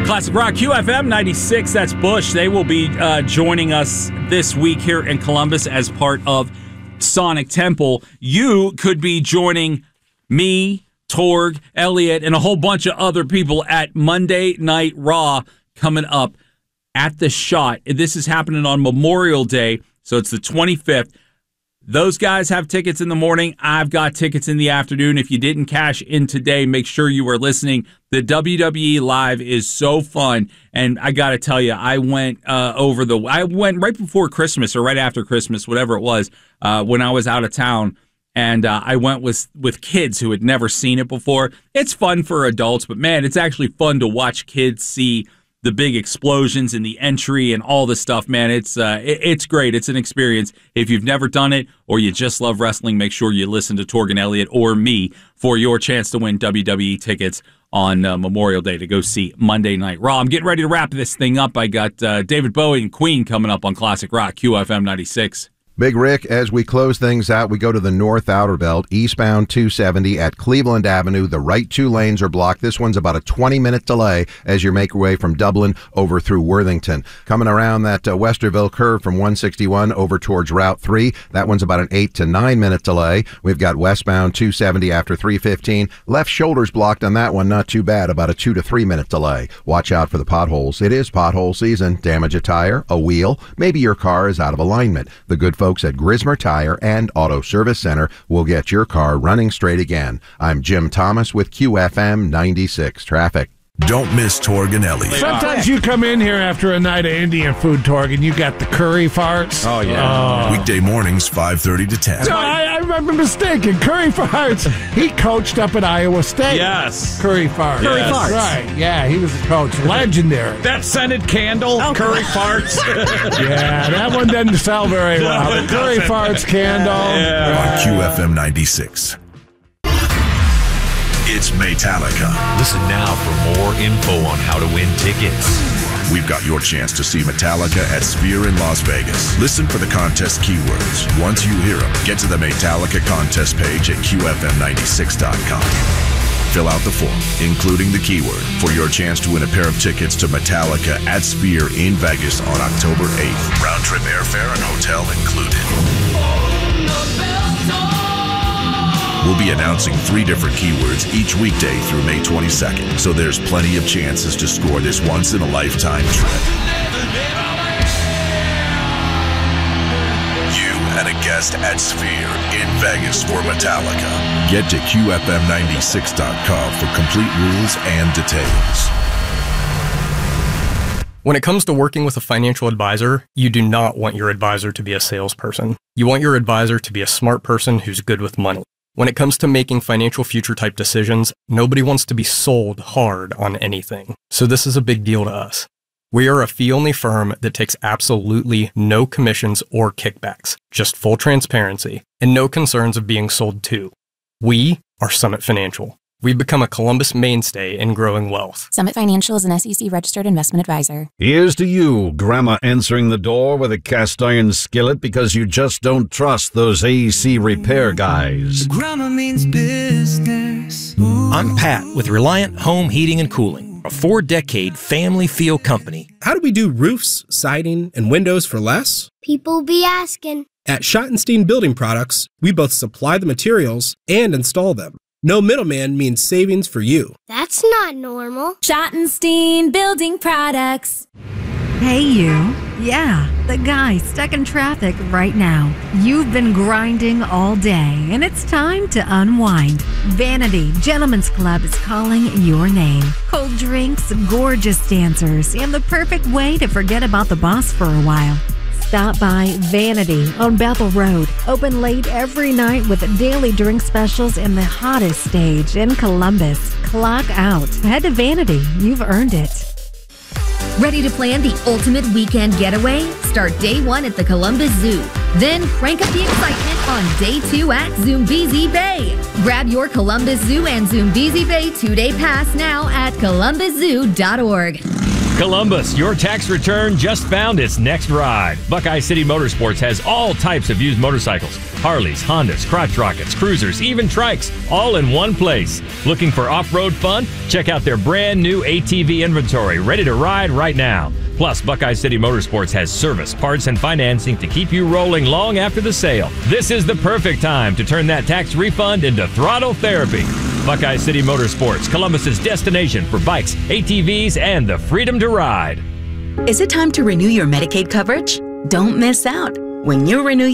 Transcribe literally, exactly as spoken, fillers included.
Classic Rock, Q F M ninety-six, that's Bush. They will be uh, joining us this week here in Columbus as part of Sonic Temple. You could be joining me, Torg, Elliot, and a whole bunch of other people at Monday Night Raw coming up at the Shot. This is happening on Memorial Day, so it's the twenty-fifth. Those guys have tickets in the morning. I've got tickets in the afternoon. If you didn't cash in today, make sure you are listening. The W W E Live is so fun, and I got to tell you, I went uh, over the. I went right before Christmas or right after Christmas, whatever it was, uh, when I was out of town, and uh, I went with with kids who had never seen it before. It's fun for adults, but man, it's actually fun to watch kids see the big explosions and the entry and all this stuff, man. It's uh, it, it's great. It's an experience. If you've never done it or you just love wrestling, make sure you listen to Torg and Elliot or me for your chance to win W W E tickets on uh, Memorial Day to go see Monday Night Raw. I'm getting ready to wrap this thing up. I got uh, David Bowie and Queen coming up on Classic Rock, Q F M ninety-six. Big Rick, as we close things out, we go to the North Outer Belt, eastbound two seventy at Cleveland Avenue. The right two lanes are blocked. This one's about a twenty-minute delay as you make your way from Dublin over through Worthington. Coming around that uh, Westerville curve from one sixty-one over towards Route three, that one's about an eight to nine minute delay. We've got westbound two seventy after three fifteen. Left shoulder's blocked on that one, not too bad, about a two to three minute delay. Watch out for the potholes. It is pothole season. Damage a tire, a wheel, maybe your car is out of alignment. The good folks Folks at Grismer Tire and Auto Service Center will get your car running straight again. I'm Jim Thomas with Q F M ninety-six Traffic. Don't miss Torg and Elliot. Sometimes you come in here after a night of Indian food, Torg, and you got the curry farts. Oh, yeah. Oh. Weekday mornings, five thirty to ten. No, I, I remember mistaken. Curry farts. He coached up at Iowa State. Yes. Curry farts. Curry yes. farts. Right. Yeah, he was a coach. Legendary. That scented candle, oh, curry farts. Yeah, that one doesn't sell very well. No, The curry farts candle. Yeah. Right. On Q F M ninety-six. It's Metallica. Listen now for more info on how to win tickets. We've got your chance to see Metallica at Sphere in Las Vegas. Listen for the contest keywords. Once you hear them, get to the Metallica contest page at Q F M ninety-six dot com. Fill out the form, including the keyword, for your chance to win a pair of tickets to Metallica at Sphere in Vegas on October eighth. Round trip airfare and hotel included. We'll be announcing three different keywords each weekday through May twenty-second, so there's plenty of chances to score this once-in-a-lifetime trip. You and a guest at Sphere in Vegas for Metallica. Get to Q F M ninety-six dot com for complete rules and details. When it comes to working with a financial advisor, you do not want your advisor to be a salesperson. You want your advisor to be a smart person who's good with money. When it comes to making financial future type decisions, nobody wants to be sold hard on anything. So this is a big deal to us. We are a fee-only firm that takes absolutely no commissions or kickbacks, just full transparency, and no concerns of being sold to. We are Summit Financial. We've become a Columbus mainstay in growing wealth. Summit Financial is an S E C-registered investment advisor. Here's to you, Grandma answering the door with a cast iron skillet because you just don't trust those A C repair guys. Grandma means business. Ooh. I'm Pat with Reliant Home Heating and Cooling, a four-decade family feel company. How do we do roofs, siding, and windows for less? People be asking. At Schottenstein Building Products, we both supply the materials and install them. No middleman means savings for you. That's not normal. Schottenstein Building Products. Hey you. Yeah, the guy stuck in traffic right now. You've been grinding all day and it's time to unwind. Vanity Gentlemen's Club is calling your name. Cold drinks, gorgeous dancers, and the perfect way to forget about the boss for a while. Stop by Vanity on Bethel Road. Open late every night with daily drink specials and the hottest stage in Columbus. Clock out. Head to Vanity. You've earned it. Ready to plan the ultimate weekend getaway? Start day one at the Columbus Zoo. Then crank up the excitement on day two at Zoombezi Bay. Grab your Columbus Zoo and Zoombezi Bay two-day pass now at columbus zoo dot org. Columbus, your tax return just found its next ride. Buckeye City Motorsports has all types of used motorcycles. Harleys, Hondas, crotch rockets, cruisers, even trikes, all in one place. Looking for off-road fun? Check out their brand new A T V inventory, ready to ride right now. Plus, Buckeye City Motorsports has service, parts, and financing to keep you rolling long after the sale. This is the perfect time to turn that tax refund into throttle therapy. Buckeye City Motorsports, Columbus's destination for bikes, A T Vs, and the freedom to ride. Is it time to renew your Medicaid coverage? Don't miss out. When you renew